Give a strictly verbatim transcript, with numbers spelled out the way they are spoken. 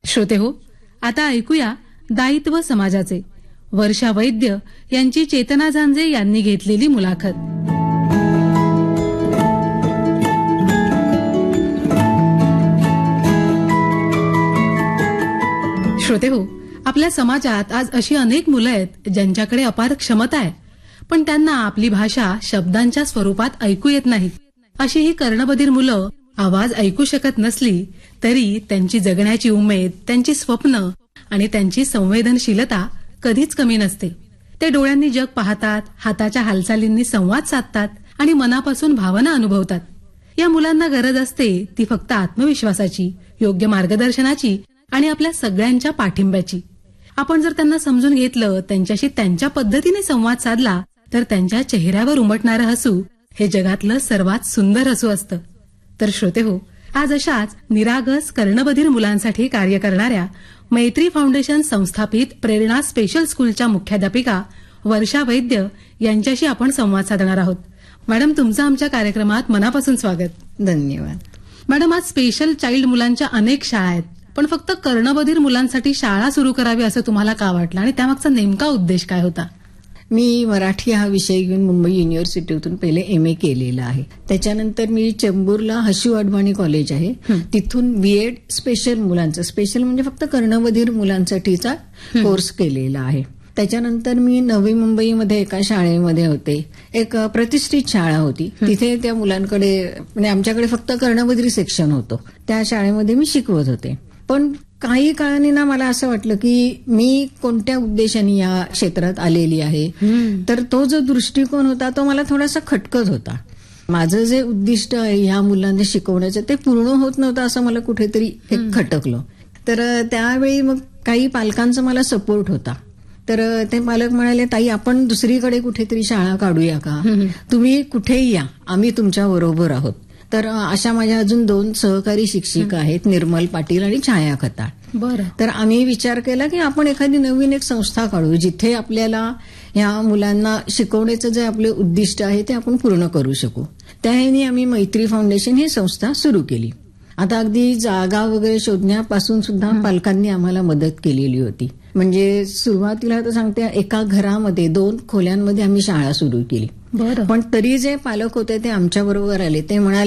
श्रोतेहो, आता ऐकूया दायित्व समाजाचे वर्षा वैद्य यांची चेतना झांजे यांनी घेतलेली मुलाखत. श्रोतेहो, आपल्या समाजात आज अशी अनेक मुलं आहेत ज्यांच्याकडे अपार क्षमता आहे, पण त्यांना आपली भाषा शब्दांच्या स्वरूपात ऐकू येत नाही. अशी ही कर्णबधीर मुलं आवाज ऐकू शकत नसली तरी त्यांची जगण्याची उमेद, त्यांची स्वप्न आणि त्यांची संवेदनशीलता कधीच कमी नसते. ते डोळ्यांनी जग पाहतात, हाताच्या हालचालींनी संवाद साधतात आणि मनापासून भावना अनुभवतात. या मुलांना गरज असते ती फक्त आत्मविश्वासाची, योग्य मार्गदर्शनाची आणि आपल्या सगळ्यांच्या पाठिंब्याची. आपण जर त्यांना समजून घेतलं, त्यांच्याशी त्यांच्या पद्धतीने संवाद साधला तर त्यांच्या चेहऱ्यावर उमटणारं हसू हे जगातलं सर्वात सुंदर हसू असतं. तर श्रोतेहो, आज अशाच निरागस कर्णबधीर मुलांसाठी कार्य करणाऱ्या मैत्री फाउंडेशन संस्थापित प्रेरणा स्पेशल स्कूलच्या मुख्याध्यापिका वर्षा वैद्य यांच्याशी आपण संवाद साधणार आहोत. मॅडम, तुमचं आमच्या कार्यक्रमात मनापासून स्वागत. धन्यवाद. मॅडम, आज स्पेशल चाइल्ड मुलांच्या अनेक शाळा आहेत, पण फक्त कर्णबधीर मुलांसाठी शाळा सुरू करावी असं तुम्हाला का वाटलं आणि त्यामागचा नेमका उद्देश काय होता? मी मराठी हा विषय घेऊन मुंबई युनिव्हर्सिटीतून पहिले एम ए केलेला आहे. त्याच्यानंतर मी चेंबूरला हशू अडवाणी कॉलेज आहे, तिथून बीएड स्पेशल मुलांचं, स्पेशल म्हणजे फक्त कर्णबधीर मुलांसाठीचा कोर्स केलेला आहे. त्याच्यानंतर मी नवी मुंबईमध्ये एका शाळेमध्ये होते. एक प्रतिष्ठित शाळा होती, तिथे त्या मुलांकडे म्हणजे आमच्याकडे फक्त कर्णबधिर सेक्शन होतं. त्या शाळेमध्ये मी शिकवत होते. पण काही काळाने ना मला असं वाटलं की मी कोणत्या उद्देशाने या क्षेत्रात आलेली आहे, तर तो जो दृष्टिकोन होता तो मला थोडासा खटकत होता. माझं जे उद्दिष्ट आहे ह्या मुलांना शिकवण्याचं ते पूर्ण होत नव्हतं असं मला कुठेतरी एक खटकलं. तर त्यावेळी मग काही पालकांचा मला सपोर्ट होता. तर ते पालक म्हणाले, ताई आपण दुसरीकडे कुठेतरी शाळा काढूया का, तुम्ही कुठेही या, आम्ही तुमच्या बरोबर आहोत. तर अशा माझ्या अजून दोन सहकारी शिक्षिका आहेत, निर्मल पाटील आणि छाया खताळ. बरं. तर आम्ही विचार केला की आपण एखादी नवीन एक संस्था काढू जिथे आपल्याला ह्या मुलांना शिकवण्याचं जे आपले उद्दिष्ट आहे ते आपण पूर्ण करू शकू. त्याने आम्ही मैत्री फाउंडेशन ही संस्था सुरू केली. आता अगदी जागा वगैरे शोधण्यापासून सुद्धा पालकांनी आम्हाला मदत केलेली होती. म्हणजे सुरुवातीला तर सांगते, एका घरामध्ये दोन खोल्यांमध्ये आम्ही शाळा सुरू केली. बरं. पण तरी जे पालक होते ते आमच्या बरोबर आले. ते म्हणाले